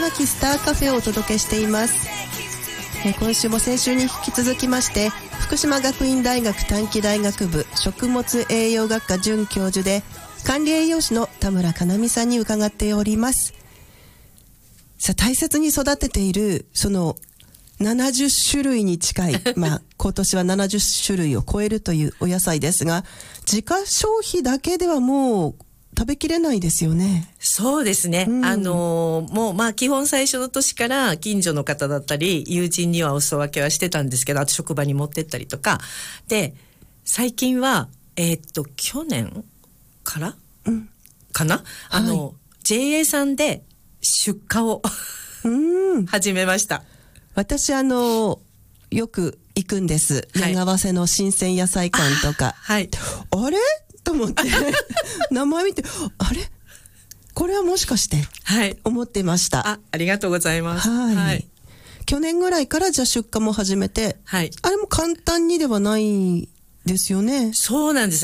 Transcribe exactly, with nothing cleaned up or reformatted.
垣スターカフェをお届けしています。え今週も先週に引き続きまして福島学院大学短期大学部食物栄養学科准教授で管理栄養士の田村かなみさんに伺っております。さあ、大切に育てているそのななじゅっしゅるいに近いまあ今年はななじゅっしゅるいを超えるというお野菜ですが、自家消費だけではもう食べきれないですよね。 そうですね、うん、あのもうまあ基本最初の年から近所の方だったり友人にはお裾分けはしてたんですけど、あと職場に持ってったりとかで、最近はえー、っと去年から、うん、かな、あの、はい、ジェーエー さんで出荷をうん始めました。 私あのよく行くんです、はい、柳ヶ瀬の新鮮野菜館とか。あ、はい、あれと思って名前見て、あれこれはもしかして思ってました。 あ、ありがとうございます。 はい、 はい、 去年ぐらいからじゃあ出荷も始めて、はい、あれも簡単にではないですよね。 そうなんです。